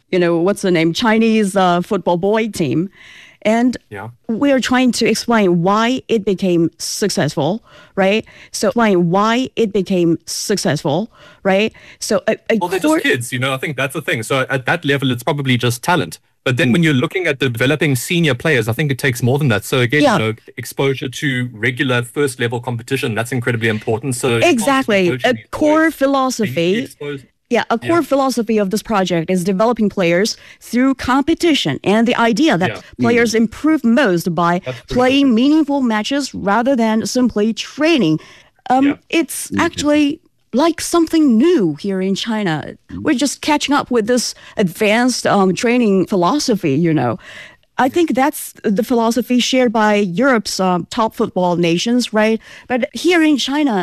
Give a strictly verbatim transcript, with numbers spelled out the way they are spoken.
you know, what's the name, Chinese uh, football boy team. And Yeah. we're trying to explain why it became successful, right? So explain why it became successful, right? So a, a Well, they're core- just kids, you know, I think that's the thing. So at that level, it's probably just talent. But then when you're looking at developing senior players, I think it takes more than that. So again, Yeah. you know, exposure to regular first level competition, that's incredibly important. So you can't just be exactly coaching a these core boys. They need to be philosophy. exposed. Yeah, a core Yeah. philosophy of this project is developing players through competition and the idea that Yeah. players improve most by That's pretty playing cool. meaningful matches rather than simply training. Um, Yeah. It's actually like something new here in China. We're just catching up with this advanced um, training philosophy, you know. I think that's the philosophy shared by Europe's um, top football nations, right? But here in China,